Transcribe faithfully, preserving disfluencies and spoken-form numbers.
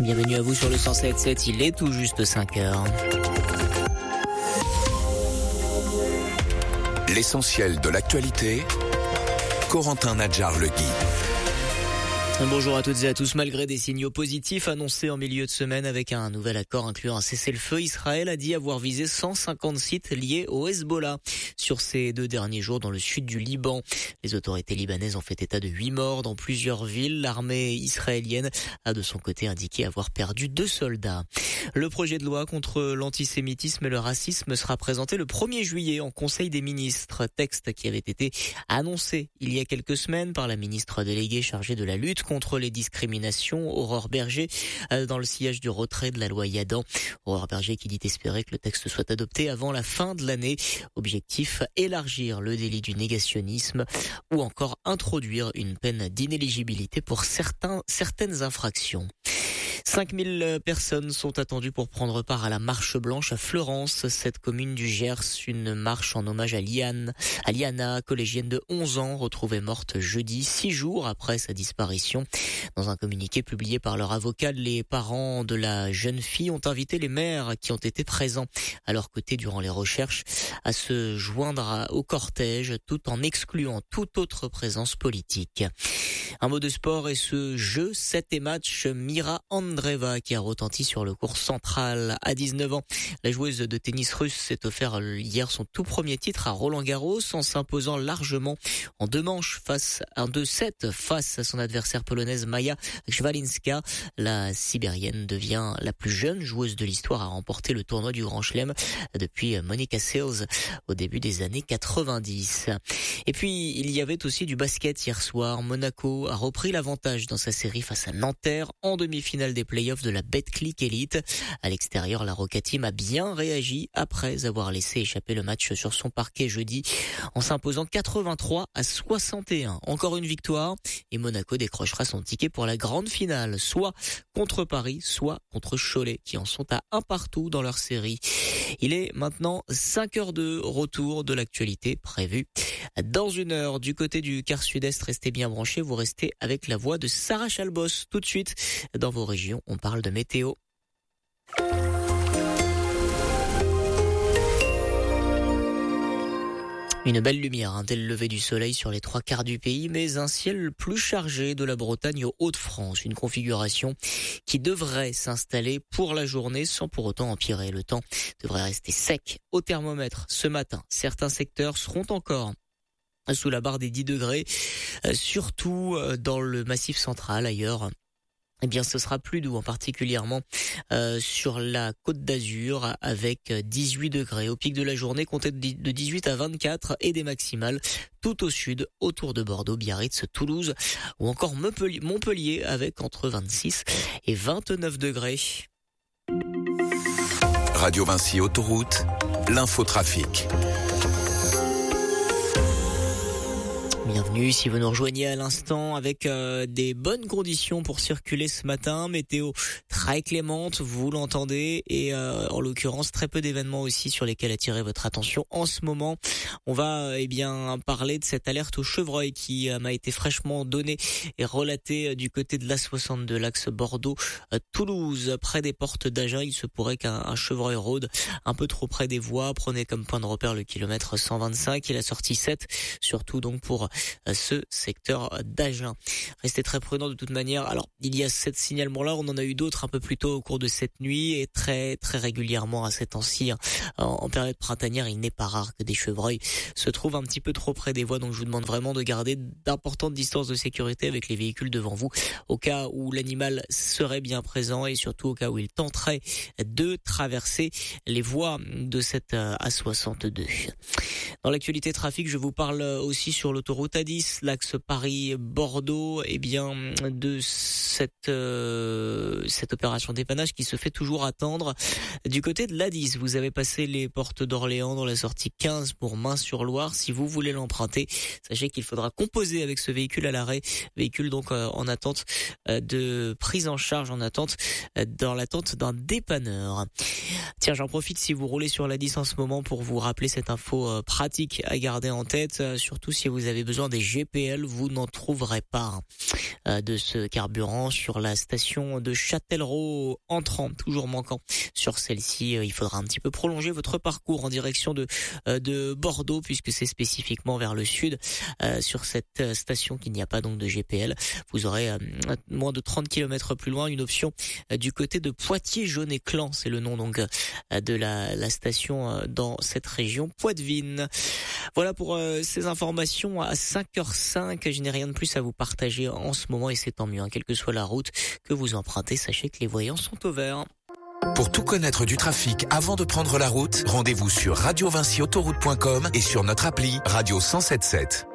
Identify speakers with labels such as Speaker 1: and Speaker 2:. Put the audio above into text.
Speaker 1: Bienvenue à vous sur le cent sept virgule sept, il est tout juste cinq heures.
Speaker 2: L'essentiel de l'actualité, Corentin Nadjar-Legui.
Speaker 1: Bonjour à toutes et à tous. Malgré des signaux positifs annoncés en milieu de semaine avec un nouvel accord incluant un cessez-le-feu, Israël a dit avoir visé cent cinquante sites liés au Hezbollah sur ces deux derniers jours dans le sud du Liban. Les autorités libanaises ont fait état de huit morts dans plusieurs villes. L'armée israélienne a de son côté indiqué avoir perdu deux soldats. Le projet de loi contre l'antisémitisme et le racisme sera présenté le premier juillet en Conseil des ministres. Texte qui avait été annoncé il y a quelques semaines par la ministre déléguée chargée de la lutte contre les discriminations, Aurore Berger, dans le sillage du retrait de la loi Yadan. Aurore Berger qui dit espérer que le texte soit adopté avant la fin de l'année. Objectif, élargir le délit du négationnisme ou encore introduire une peine d'inéligibilité pour certains, certaines infractions. cinq mille personnes sont attendues pour prendre part à la marche blanche à Fleurance, cette commune du Gers, une marche en hommage à Liane, à Liana, collégienne de onze ans, retrouvée morte jeudi, six jours après sa disparition. Dans un communiqué publié par leur avocat, les parents de la jeune fille ont invité les maires qui ont été présents à leur côté durant les recherches à se joindre au cortège tout en excluant toute autre présence politique. Un mot de sport et ce jeu sept et match Mira Andreeva qui a retenti sur le court central. À dix-neuf ans, la joueuse de tennis russe s'est offert hier son tout premier titre à Roland-Garros en s'imposant largement en deux manches face à un deux sept face à son adversaire polonaise Maja Szwalinska. La Sibérienne devient la plus jeune joueuse de l'histoire à remporter le tournoi du Grand Chelem depuis Monica Seles au début des années quatre-vingt-dix. Et puis, il y avait aussi du basket hier soir. Monaco a repris l'avantage dans sa série face à Nanterre en demi-finale des playoffs de la Betclic Elite. À l'extérieur, la Roca Team a bien réagi après avoir laissé échapper le match sur son parquet jeudi en s'imposant quatre-vingt-trois à soixante et un. Encore une victoire et Monaco décrochera son ticket pour la grande finale, soit contre Paris, soit contre Cholet qui en sont à un partout dans leur série. Il est maintenant cinq heures de retour de l'actualité prévue dans une heure. Du côté du quart sud-est, restez bien branchés, vous restez avec la voix de Sarah Chalbos. Tout de suite, dans vos régions, on parle de météo. Une belle lumière, hein, dès le lever du soleil sur les trois quarts du pays, mais un ciel plus chargé de la Bretagne aux Hauts-de-France. Une configuration qui devrait s'installer pour la journée sans pour autant empirer. Le temps devrait rester sec au thermomètre ce matin. Certains secteurs seront encore sous la barre des dix degrés, euh, surtout euh, dans le Massif central. Ailleurs, eh bien, ce sera plus doux, en particulièrement euh, sur la Côte d'Azur, avec dix-huit degrés. Au pic de la journée, comptez de dix-huit à vingt-quatre et des maximales tout au sud, autour de Bordeaux, Biarritz, Toulouse ou encore Montpellier, avec entre vingt-six et vingt-neuf degrés.
Speaker 2: Radio Vinci Autoroute, l'infotrafic.
Speaker 1: Bienvenue si vous nous rejoignez à l'instant avec euh, des bonnes conditions pour circuler ce matin. Météo très clémente, vous l'entendez, et euh, en l'occurrence très peu d'événements aussi sur lesquels attirer votre attention en ce moment. On va eh bien parler de cette alerte au chevreuil qui euh, m'a été fraîchement donnée et relatée euh, du côté de l'A soixante-deux, l'axe Bordeaux-Toulouse. Euh, près des portes d'Agen, il se pourrait qu'un chevreuil rôde un peu trop près des voies. Prenez comme point de repère le kilomètre cent vingt-cinq et la sortie sept, surtout donc pour ce secteur d'Agen. Restez très prudents de toute manière. Alors, il y a cette signalement-là, on en a eu d'autres un peu plus tôt au cours de cette nuit et très très régulièrement à cette temps-ci. En, en période printanière, il n'est pas rare que des chevreuils se trouvent un petit peu trop près des voies, donc je vous demande vraiment de garder d'importantes distances de sécurité avec les véhicules devant vous, au cas où l'animal serait bien présent et surtout au cas où il tenterait de traverser les voies de cette A soixante-deux. Dans l'actualité trafic, je vous parle aussi sur l'autoroute A dix, l'axe Paris-Bordeaux, et eh bien de cette euh, cette opération dépannage qui se fait toujours attendre. Du côté de l'A dix, vous avez passé les portes d'Orléans dans la sortie quinze pour Main-sur-Loire. Si vous voulez l'emprunter, sachez qu'il faudra composer avec ce véhicule à l'arrêt, véhicule donc euh, en attente euh, de prise en charge, en attente euh, dans l'attente d'un dépanneur. Tiens, j'en profite si vous roulez sur l'A dix en ce moment pour vous rappeler cette info euh, pratique à garder en tête, euh, surtout si vous avez besoin des G P L, vous n'en trouverez pas hein, euh, de ce carburant. également sur la station de Châtellerault entrant, toujours manquant sur celle-ci. Il faudra un petit peu prolonger votre parcours en direction de de Bordeaux puisque c'est spécifiquement vers le sud euh, sur cette station qu'il n'y a pas donc de G P L. Vous aurez euh, moins de trente kilomètres plus loin une option euh, du côté de Poitiers-Jaunet-Clan, c'est le nom donc euh, de la, la station euh, dans cette région Poitevine. Voilà pour euh, ces informations à cinq heures cinq. Je n'ai rien de plus à vous partager en ce moment et c'est tant mieux, hein. Quelle que soit la route que vous empruntez, sachez que les voyants sont au vert.
Speaker 2: Pour tout connaître du trafic avant de prendre la route, rendez-vous sur radio vinci autoroute point com et sur notre appli Radio cent soixante-sept.